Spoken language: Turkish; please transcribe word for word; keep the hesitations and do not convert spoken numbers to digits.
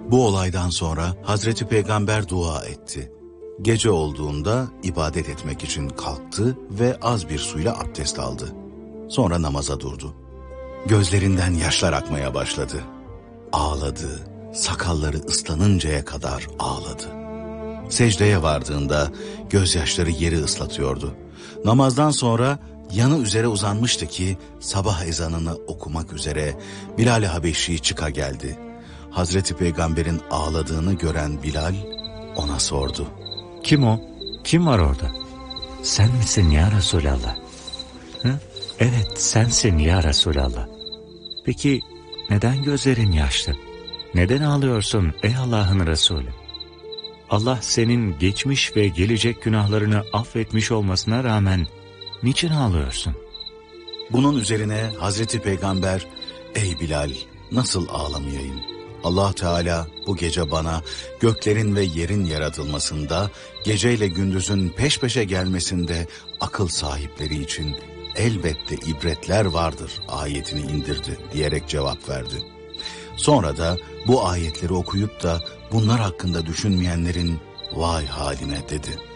Bu olaydan sonra Hazreti Peygamber dua etti. Gece olduğunda ibadet etmek için kalktı ve az bir suyla abdest aldı. Sonra namaza durdu. Gözlerinden yaşlar akmaya başladı. Ağladı, sakalları ıslanıncaya kadar ağladı. Secdeye vardığında gözyaşları yeri ıslatıyordu. Namazdan sonra yanı üzere uzanmıştı ki sabah ezanını okumak üzere Bilal-i Habeşi çıka geldi. Hazreti Peygamber'in ağladığını gören Bilal ona sordu. Kim o? Kim var orada? Sen misin ya Resulallah? Hı? Evet, sensin ya Resulallah. Peki neden gözlerin yaşlı? Neden ağlıyorsun ey Allah'ın Resulü? Allah senin geçmiş ve gelecek günahlarını affetmiş olmasına rağmen niçin ağlıyorsun? Bunun üzerine Hazreti Peygamber, ey Bilal, nasıl ağlamayayım? Allah Teala bu gece bana göklerin ve yerin yaratılmasında, geceyle gündüzün peş peşe gelmesinde akıl sahipleri için elbette ibretler vardır ayetini indirdi diyerek cevap verdi. Sonra da bu ayetleri okuyup da bunlar hakkında düşünmeyenlerin vay haline dedi.